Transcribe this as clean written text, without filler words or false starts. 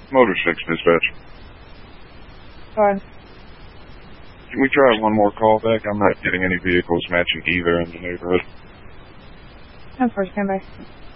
Motor 6 dispatch. Go ahead. Can we try one more call back? I'm not getting any vehicles matching either in the neighborhood. 10-4, stand by.